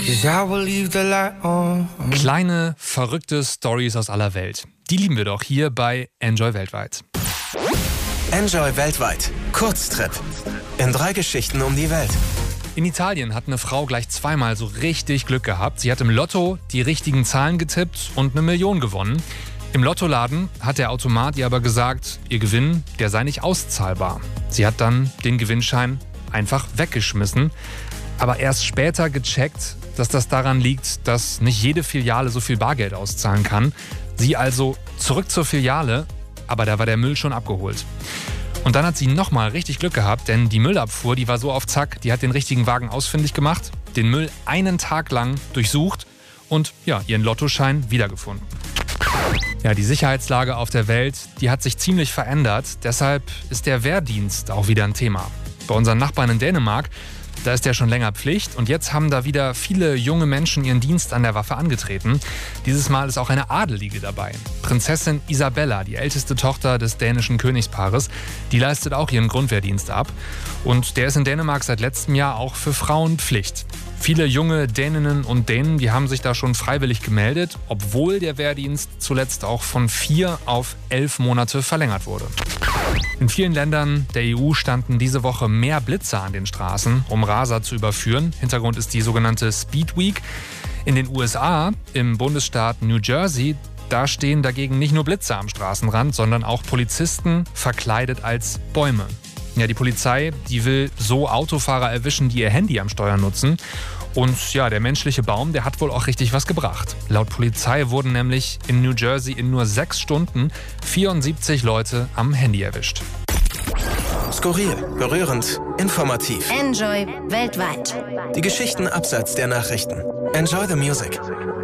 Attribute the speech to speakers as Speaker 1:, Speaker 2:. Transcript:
Speaker 1: Kleine, verrückte Stories aus aller Welt. Die lieben wir doch hier bei Enjoy Weltweit.
Speaker 2: Enjoy Weltweit. Kurztrip. In 3 Geschichten um die Welt.
Speaker 1: In Italien hat eine Frau gleich zweimal so richtig Glück gehabt. Sie hat im Lotto die richtigen Zahlen getippt und 1 Million gewonnen. Im Lottoladen hat der Automat ihr aber gesagt, ihr Gewinn, der sei nicht auszahlbar. Sie hat dann den Gewinnschein einfach weggeschmissen. Aber erst später gecheckt, dass das daran liegt, dass nicht jede Filiale so viel Bargeld auszahlen kann. Sie also zurück zur Filiale, aber da war der Müll schon abgeholt. Und dann hat sie nochmal richtig Glück gehabt, denn die Müllabfuhr, die war so auf Zack, die hat den richtigen Wagen ausfindig gemacht, den Müll einen Tag lang durchsucht und ja, ihren Lottoschein wiedergefunden. Ja, die Sicherheitslage auf der Welt, die hat sich ziemlich verändert. Deshalb ist der Wehrdienst auch wieder ein Thema. Bei unseren Nachbarn in Dänemark, da ist der schon länger Pflicht und jetzt haben da wieder viele junge Menschen ihren Dienst an der Waffe angetreten. Dieses Mal ist auch eine Adelige dabei. Prinzessin Isabella, die älteste Tochter des dänischen Königspaares, die leistet auch ihren Grundwehrdienst ab. Und der ist in Dänemark seit letztem Jahr auch für Frauen Pflicht. Viele junge Däninnen und Dänen, die haben sich da schon freiwillig gemeldet, obwohl der Wehrdienst zuletzt auch von 4 auf 11 Monate verlängert wurde. In vielen Ländern der EU standen diese Woche mehr Blitzer an den Straßen, um Raser zu überführen. Hintergrund ist die sogenannte Speed Week. In den USA, im Bundesstaat New Jersey, da stehen dagegen nicht nur Blitzer am Straßenrand, sondern auch Polizisten verkleidet als Bäume. Ja, die Polizei, die will so Autofahrer erwischen, die ihr Handy am Steuer nutzen. Und ja, der menschliche Baum, der hat wohl auch richtig was gebracht. Laut Polizei wurden nämlich in New Jersey in nur 6 Stunden 74 Leute am Handy erwischt.
Speaker 2: Skurril, berührend, informativ.
Speaker 3: Enjoy weltweit.
Speaker 2: Die Geschichten abseits der Nachrichten. Enjoy the music.